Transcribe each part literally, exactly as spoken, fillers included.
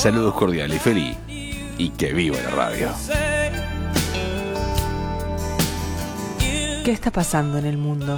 Saludos cordiales, feliz y que viva la radio. ¿Qué está pasando en el mundo?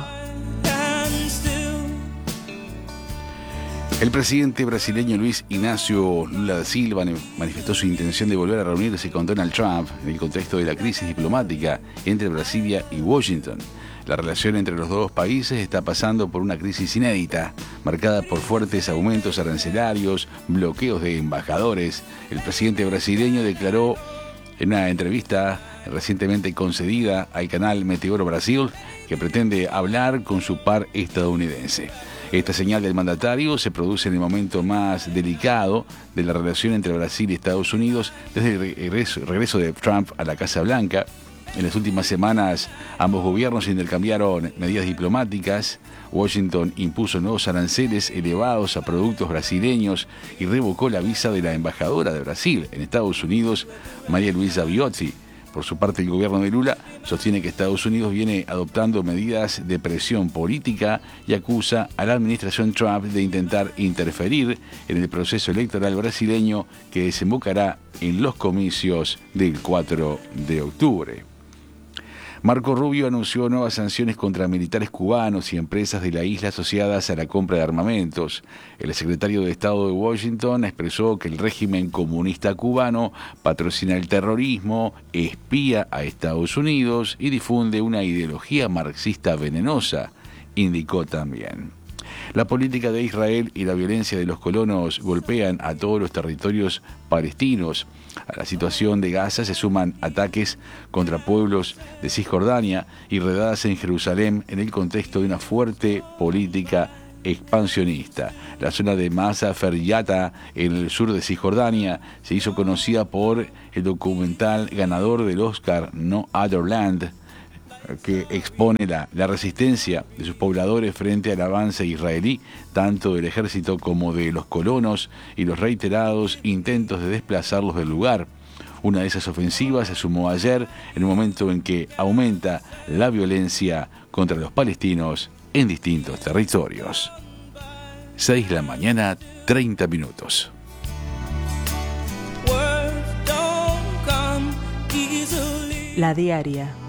El presidente brasileño Luis Ignacio Lula da Silva manifestó su intención de volver a reunirse con Donald Trump en el contexto de la crisis diplomática entre Brasilia y Washington. La relación entre los dos países está pasando por una crisis inédita, marcada por fuertes aumentos arancelarios, bloqueos de embajadores. El presidente brasileño declaró en una entrevista recientemente concedida al canal Meteoro Brasil que pretende hablar con su par estadounidense. Esta señal del mandatario se produce en el momento más delicado de la relación entre Brasil y Estados Unidos desde el regreso, regreso de Trump a la Casa Blanca. En las últimas semanas, ambos gobiernos intercambiaron medidas diplomáticas. Washington impuso nuevos aranceles elevados a productos brasileños y revocó la visa de la embajadora de Brasil en Estados Unidos, María Luisa Biozzi. Por su parte, el gobierno de Lula sostiene que Estados Unidos viene adoptando medidas de presión política y acusa a la administración Trump de intentar interferir en el proceso electoral brasileño que desembocará en los comicios del cuatro de octubre. Marco Rubio anunció nuevas sanciones contra militares cubanos y empresas de la isla asociadas a la compra de armamentos. El secretario de Estado de Washington expresó que el régimen comunista cubano patrocina el terrorismo, espía a Estados Unidos y difunde una ideología marxista venenosa, indicó también. La política de Israel y la violencia de los colonos golpean a todos los territorios palestinos. A la situación de Gaza se suman ataques contra pueblos de Cisjordania y redadas en Jerusalén en el contexto de una fuerte política expansionista. La zona de Masa Feryata, en el sur de Cisjordania, se hizo conocida por el documental ganador del Oscar No Other Land, que expone la, la resistencia de sus pobladores frente al avance israelí, tanto del ejército como de los colonos, y los reiterados intentos de desplazarlos del lugar. Una de esas ofensivas se sumó ayer, en el momento en que aumenta la violencia contra los palestinos en distintos territorios. seis de la mañana, treinta minutos. La Diaria.